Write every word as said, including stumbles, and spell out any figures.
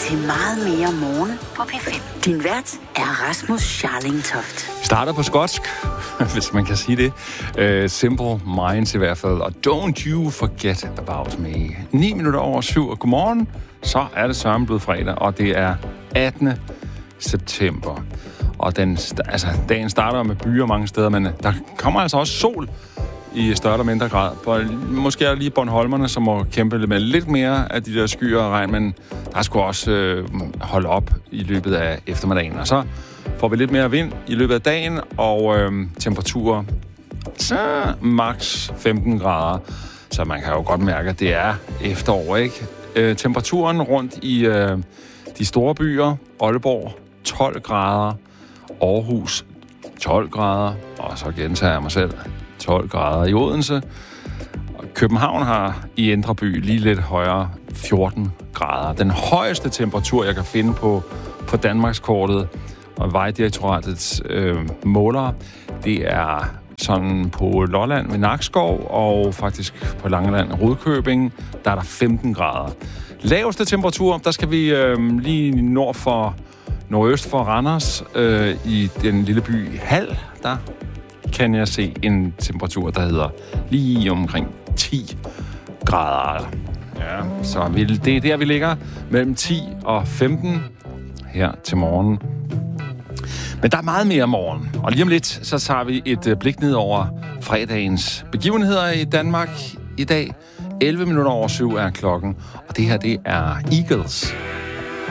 til meget mere morgen på P fem. Din vært er Rasmus Scharling-Toft. Starter på skotsk, hvis man kan sige det. Uh, Simple Minds i hvert fald. Og Don't You Forget About Me. ni minutter over syv, og godmorgen. Så er det sørme blevet fredag, og det er attende september. Og den, altså, dagen starter med byer mange steder, men der kommer altså også sol i større eller mindre grad. Måske er det lige Bornholmerne, som må kæmpe med lidt mere af de der skyer og regn, men der skulle også øh, holde op i løbet af eftermiddagen. Og så får vi lidt mere vind i løbet af dagen, og øh, temperaturer så maks femten grader. Så man kan jo godt mærke, at det er efterår, ikke? Øh, temperaturen rundt i øh, de store byer, Aalborg tolv grader, Aarhus tolv grader, og så gentager jeg mig selv, tolv grader i Odense. Og København har i Indre By lige lidt højere, fjorten grader. Den højeste temperatur, jeg kan finde på, på Danmarkskortet og Vejdirektoratets øh, målere, det er sådan på Lolland ved Nakskov og faktisk på Langeland og Rudkøbing, der er der femten grader. Laveste temperatur, der skal vi øh, lige nord for nordøst for Randers, øh, i den lille by Hald, der kan jeg se en temperatur, der hedder lige omkring ti grader. Ja, så vi, det er der, vi ligger mellem ti og femten her til morgen. Men der er meget mere morgen, og lige om lidt, så tager vi et blik ned over fredagens begivenheder i Danmark i dag. elleve minutter over syv er klokken, og det her, det er Eagles.